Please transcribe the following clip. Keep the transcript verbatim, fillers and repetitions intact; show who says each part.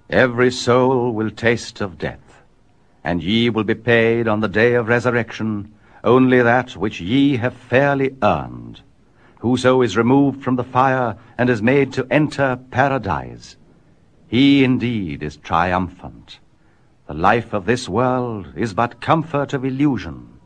Speaker 1: Every soul will taste of death, and ye will be paid on the day of resurrection only that which ye have fairly earned. Whoso is removed from the fire and is made to enter paradise, he indeed is triumphant. The life of this world is but comfort of illusion.